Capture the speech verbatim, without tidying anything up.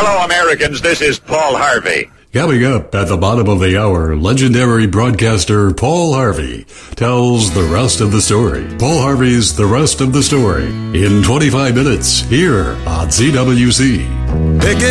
Hello, Americans. This is Paul Harvey. Coming up at the bottom of the hour, legendary broadcaster Paul Harvey tells the rest of the story. Paul Harvey's The Rest of the Story in twenty-five minutes here on C W C. Picking